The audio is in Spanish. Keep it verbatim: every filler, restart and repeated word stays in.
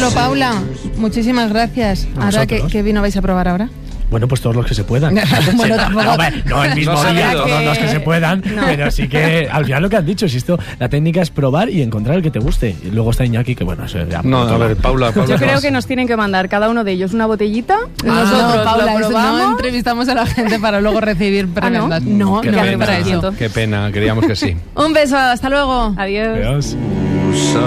Bueno, Paula, muchísimas gracias. Ahora, ¿qué, ¿qué vino vais a probar ahora? Bueno, pues todos los que se puedan. Bueno, tampoco... no, no el mismo no día, que... todos los que se puedan, no. Pero sí que al final lo que has dicho, si esto, la técnica es probar y encontrar el que te guste. Y luego está Iñaki, que bueno, eso ya... No, a ver, Paula, Paula. Yo creo que nos tienen que mandar cada uno de ellos una botellita. Ah, nosotros no, Paula, lo probamos. no entrevistamos a la gente para luego recibir prebendas. ¿Ah, no? No, Qué no, pena, para eso. qué pena, queríamos que sí. Un beso, hasta luego. Adiós. Adiós.